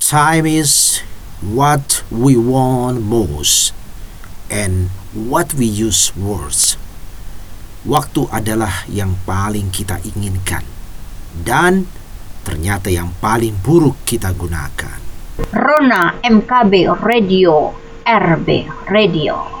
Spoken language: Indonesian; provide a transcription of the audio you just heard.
Time is what we want most and what we use worst. Waktu adalah yang paling kita inginkan dan ternyata yang paling buruk kita gunakan. Rona MKB Radio, RB Radio.